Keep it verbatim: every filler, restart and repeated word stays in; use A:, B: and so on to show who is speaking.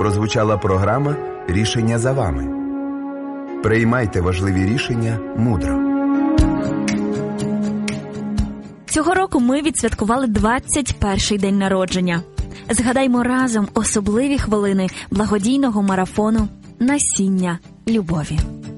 A: прозвучала програма «Рішення за вами». Приймайте важливі рішення мудро.
B: Цього року ми відсвяткували двадцять перший день народження. Згадаймо разом особливі хвилини благодійного марафону «Насіння любові».